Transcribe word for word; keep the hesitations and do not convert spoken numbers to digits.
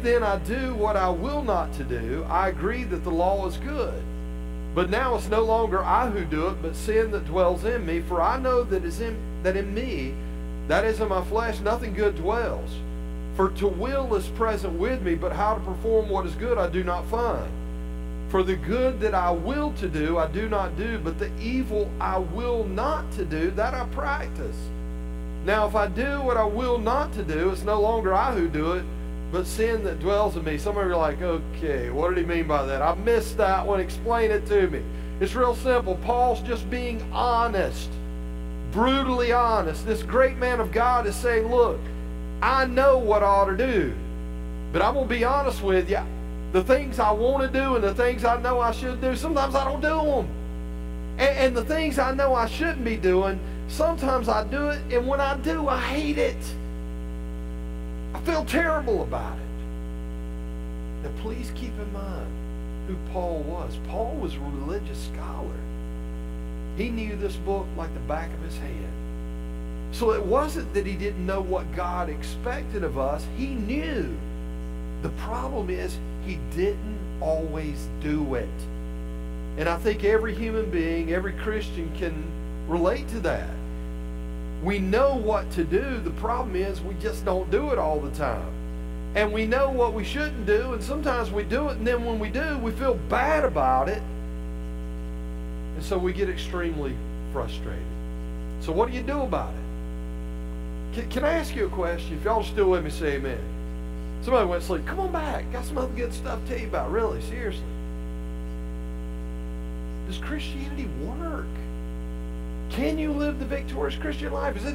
then I do what I will not to do, I agree that the law is good. But now it's no longer I who do it, but sin that dwells in me. For I know that is in that in me, that is in my flesh, nothing good dwells. For to will is present with me, but how to perform what is good I do not find. For the good that I will to do, I do not do, but the evil I will not to do, that I practice. Now if I do what I will not to do, it's no longer I who do it, but sin that dwells in me. Some of you are like, okay, what did he mean by that? I missed that one. Explain it to me. It's real simple. Paul's just being honest, brutally honest. This great man of God is saying, look, I know what I ought to do, but I'm going to be honest with you. The things I want to do and the things I know I should do, sometimes I don't do them. And, and the things I know I shouldn't be doing, sometimes I do it, and when I do, I hate it. I feel terrible about it. Now please keep in mind who Paul was. Paul was a religious scholar. He knew this book like the back of his hand. So it wasn't that he didn't know what God expected of us. He knew. The problem is he didn't always do it. And I think every human being, every Christian can relate to that. We know what to do. The problem is we just don't do it all the time. And we know what we shouldn't do, and sometimes we do it, and then when we do, we feel bad about it. And so we get extremely frustrated. So what do you do about it? Can, can I ask you a question? If y'all are still with me, say amen. Somebody went to sleep. Come on back. Got some other good stuff to tell you about. Really, seriously. Does Christianity work? Can you live the victorious Christian life? Is it